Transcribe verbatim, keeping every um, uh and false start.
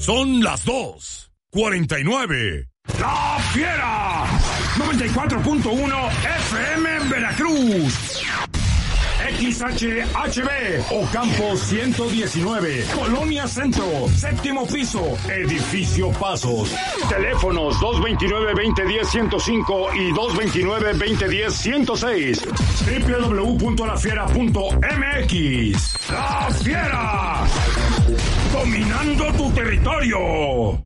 Son las dos cuarenta y nueve. ¡La Fiera! noventa y cuatro punto uno F M en Veracruz. X H H B Ocampo ciento diecinueve, Colonia Centro, séptimo piso, Edificio Pasos. Teléfonos dos veintinueve, veinte diez, ciento cinco y dos veintinueve, veinte diez, ciento seis. doble u doble u doble u punto la fiera punto m x. ¡La Fiera! Dominando tu territorio.